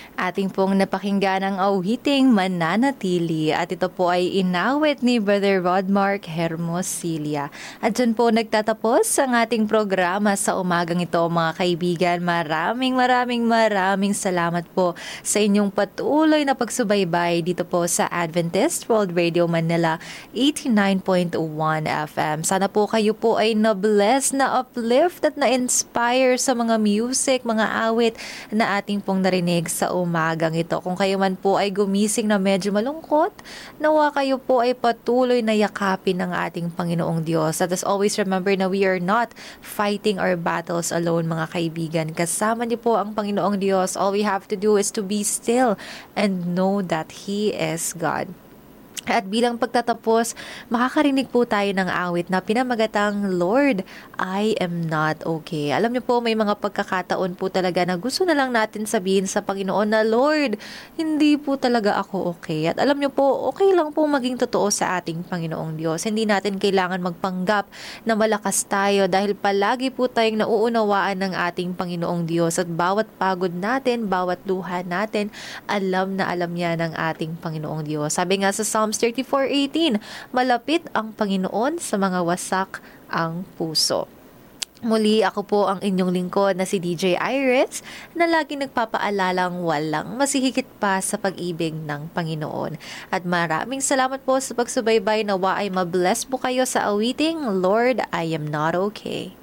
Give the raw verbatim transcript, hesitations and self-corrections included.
Ating pong napakinggan ang awiting Mananatili at ito po ay inawit ni Brother Rodmark Hermosilia. At dyan po nagtatapos ang ating programa sa umagang ito mga kaibigan. Maraming maraming maraming salamat po sa inyong patuloy na pagsubaybay dito po sa Adventist World Radio Manila eighty-nine point one F M. Sana po kayo po ay na-bless, na-uplift at na-inspire sa mga music, mga awit na ating pong narinig sa umagang ito. Kung kayo man po ay gumising na medyo malungkot, nawa kayo po ay patuloy na yakapin ng ating Panginoong Diyos. Let us always remember na we are not fighting our battles alone, mga kaibigan. Kasama niyo po ang Panginoong Diyos. All we have to do is to be still and know that He is God. At bilang pagtatapos, makakarinig po tayo ng awit na pinamagatang, Lord, I am not okay. Alam niyo po, may mga pagkakataon po talaga na gusto na lang natin sabihin sa Panginoon na, Lord, hindi po talaga ako okay. At alam niyo po, okay lang po maging totoo sa ating Panginoong Diyos. Hindi natin kailangan magpanggap na malakas tayo dahil palagi po tayong nauunawaan ng ating Panginoong Diyos. At bawat pagod natin, bawat luha natin, alam na alam niya ng ating Panginoong Diyos. Sabi nga sa Psalms thirty-four eighteen, malapit ang Panginoon sa mga wasak ang puso. Muli, ako po ang inyong lingkod na si D J Iris na laging nagpapaalalang walang masihigit pa sa pag-ibig ng Panginoon. At maraming salamat po sa pagsubaybay. Nawa ay mabless po kayo sa awiting, Lord, I am not okay.